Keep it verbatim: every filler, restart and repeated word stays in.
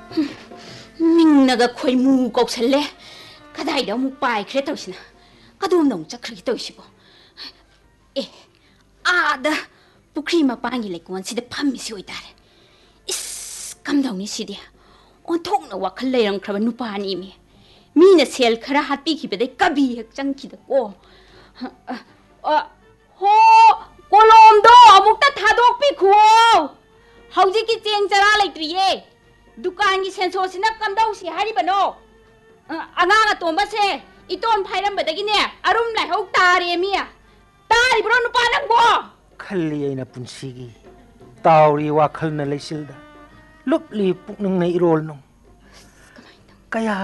ꯃꯤꯡꯅꯒ ꯈꯣꯏꯃꯨ ꯀꯧꯁꯜꯂꯦ ꯀꯗꯥꯏꯗ ꯑꯃꯨꯛ ꯄꯥꯏꯈ꯭ꯔꯦ ꯇꯧꯁꯤꯅ ꯀꯗꯣꯝꯗ ꯑꯃꯨꯛ ꯆꯠꯈ꯭ꯔꯒꯦ ꯇꯧꯏꯁꯤꯕꯣ ꯑꯦ ꯑꯥꯗ ꯄꯨꯈ꯭ꯔꯤ ꯃꯄꯥꯟꯒꯤ ꯂꯩꯀꯣꯟꯁꯤꯗ ꯐꯝꯃꯤꯁꯤ ꯑꯣꯏꯇꯥꯔꯦ 이스 깜다우니 시디야 온통나 와클 레랑크라바 누파니미 미나 셀 khara hatpikibade kabi hek changkidako 어 호 콜롬도 아묵다 타독피쿠 hꯧꯖꯤꯛꯀꯤ ꯆꯦꯡ ꯆꯔꯥ ꯂꯩꯇ꯭ꯔꯤꯌꯦ ꯗꯨꯀꯥꯟꯒꯤ ꯁꯦꯟꯁꯣꯁꯤꯅ ꯀꯝꯗꯧꯁꯤ ꯍꯥꯏꯔꯤꯕꯅꯣ ꯑꯉꯥꯡ ꯑꯇꯣꯝꯕꯁꯦ 이돈 파이람바다기네 아름 라이հꯧ 따레미 따리브로 누파 낭보 칼리 아이나 분시기 따우리 와칼나 레실다 룩리 북능나 이롤노 kaya